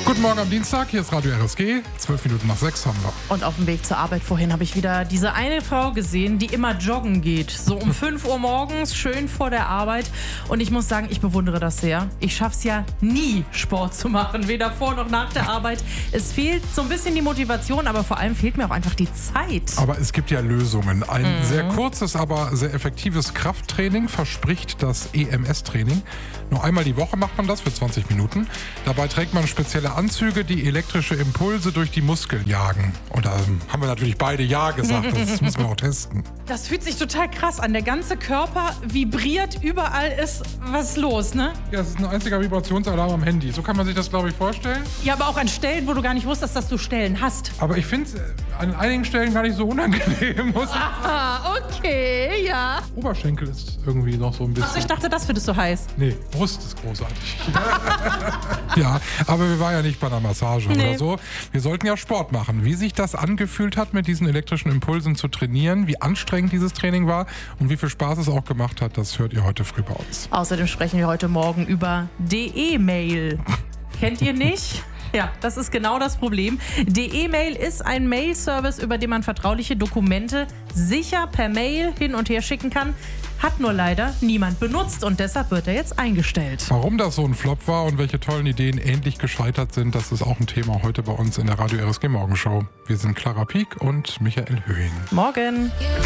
Guten Morgen am Dienstag, hier ist Radio RSG, 12 Minuten nach 6 haben wir. Und auf dem Weg zur Arbeit vorhin habe ich wieder diese eine Frau gesehen, die immer joggen geht. So um 5 Uhr morgens, schön vor der Arbeit. Und ich muss sagen, ich bewundere das sehr. Ich schaffe es ja nie, Sport zu machen, weder vor noch nach der Arbeit. Es fehlt so ein bisschen die Motivation, aber vor allem fehlt mir auch einfach die Zeit. Aber es gibt ja Lösungen. Ein sehr kurzes, aber sehr effektives Krafttraining verspricht das EMS-Training. Nur einmal die Woche macht man das für 20 Minuten. Dabei trägt man spezielle Anzüge, die elektrische Impulse durch die Muskeln jagen. Und da haben wir natürlich beide Ja gesagt. Das müssen wir auch testen. Das fühlt sich total krass an. Der ganze Körper vibriert, überall ist was los, ne? Ja, es ist ein einziger Vibrationsalarm am Handy. So kann man sich das, glaube ich, vorstellen. Ja, aber auch an Stellen, wo du gar nicht wusstest, dass du Stellen hast. Aber ich finde es an einigen Stellen gar nicht so unangenehm. Ah, okay, ja. Oberschenkel ist irgendwie noch so ein bisschen... Also ich dachte, das findest du heiß. Nee, Brust ist großartig. Ja, aber wir waren ja nicht bei einer Massage oder so. Wir sollten ja Sport machen. Wie sich das angefühlt hat, mit diesen elektrischen Impulsen zu trainieren, wie anstrengend dieses Training war und wie viel Spaß es auch gemacht hat, das hört ihr heute früh bei uns. Außerdem sprechen wir heute Morgen über DE-Mail. Kennt ihr nicht? Ja, das ist genau das Problem. DE-Mail ist ein Mail-Service, über den man vertrauliche Dokumente sicher per Mail hin und her schicken kann. Hat nur leider niemand benutzt und deshalb wird er jetzt eingestellt. Warum das so ein Flop war und welche tollen Ideen ähnlich gescheitert sind, das ist auch ein Thema heute bei uns in der Radio RSG Morgenshow. Wir sind Clara Pieck und Michael Höhing. Morgen.